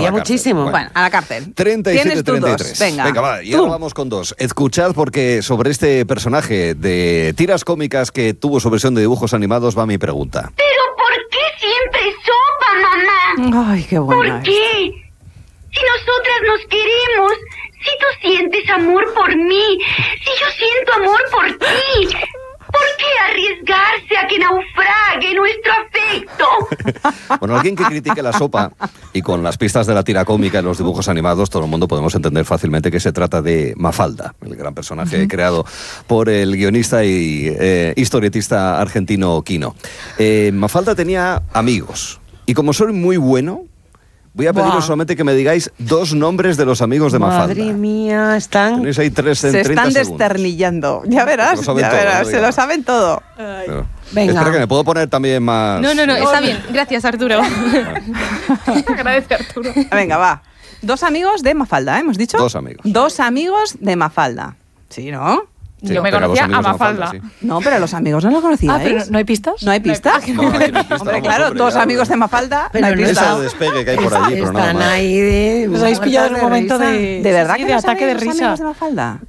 gustaría muchísimo. Bueno, a la cárcel. 37-33. Venga, va, y ahora vamos con 2. Escuchad, porque sobre este personaje de tiras cómicas que tuvo su versión de dibujos animados va mi pregunta. ¿Pero por qué siempre sopa, mamá? Ay, qué buena. ¿Por qué? Si nosotras nos queremos, si tú sientes amor por mí, si yo siento amor por ti, ¿por qué arriesgarse a que naufrague nuestro afecto? Bueno, alguien que critique la sopa, y con las pistas de la tira cómica en los dibujos animados, todo el mundo podemos entender fácilmente que se trata de Mafalda, el gran personaje creado por el guionista y historietista argentino Quino. Mafalda tenía amigos, y como soy muy bueno, voy a pediros solamente que me digáis 2 nombres de los amigos de Mafalda. Madre mía, Tenéis ahí 3 en 30 Se están segundos. desternillando. Ya verás, se lo saben todo. Venga. Espera, que me puedo poner también más... No, está bien. Gracias, Arturo. Agradece, Arturo. Venga, va. 2 amigos de Mafalda, ¿hemos dicho? 2 amigos. 2 amigos de Mafalda. ¿Sí, no? Sí, Yo me pero conocía los amigos a de Mafalda, Mafalda. sí. No, pero los amigos no lo conocíais. pero ¿no hay pistas? ¿No hay pistas? No, aquí no hay pistas, Hombre, vamos, claro, hombre, 2 ya, amigos hombre. de Mafalda, Pero no hay no pistas. Ese despegue que hay por allí, pero nada Están más. ahí de... Os habéis pillado en un momento risa. de... ¿De verdad sí, que de no ataque de sabéis los risa. amigos de Mafalda?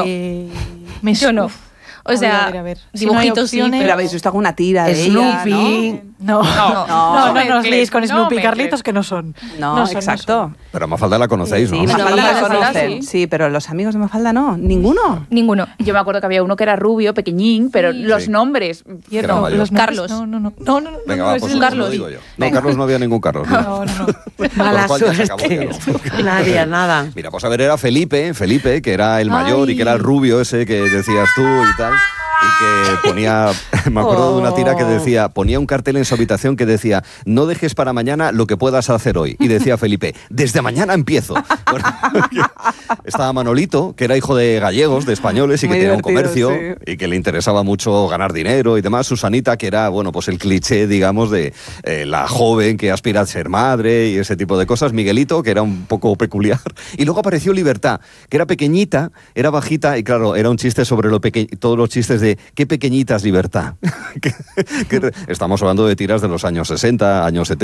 Yo no. O sea, a ver. dibujitos sí, Pero habéis visto alguna tira de Snoopy. No, No os liéis con no Snoopy y mezcles. Carlitos, que no son. No, exacto. Pero a Mafalda la conocéis, ¿no? Sí, Mafalda la Mafalda, conocen. sí. Sí, pero los amigos de Mafalda no. ¿Ninguno? Ninguno. Yo me acuerdo que había uno que era rubio, pequeñín, pero los nombres... Era mayor. Los Carlos. No. Venga, va, es pues el lo Carlos. digo yo. No, Carlos no había ningún Carlos. No. Mala Con lo cual ya se acabó, suerte. ya Nadie, nada. Mira, pues a ver, era Felipe, que era el mayor y que era el rubio ese que decías tú y tal. Y que ponía, me acuerdo de una tira que decía, ponía un cartel en su habitación que decía, no dejes para mañana lo que puedas hacer hoy. Y decía Felipe, desde mañana empiezo. Bueno, estaba Manolito, que era hijo de gallegos, de españoles, y que Muy tenía un divertido, comercio y que le interesaba mucho ganar dinero y demás. Susanita, que era, bueno, pues el cliché, digamos, de la joven que aspira a ser madre y ese tipo de cosas. Miguelito, que era un poco peculiar. Y luego apareció Libertad, que era pequeñita, era bajita, y claro, era un chiste sobre todos los chistes de qué pequeñita es Libertad. Estamos hablando de tiras de los años 60, años 70.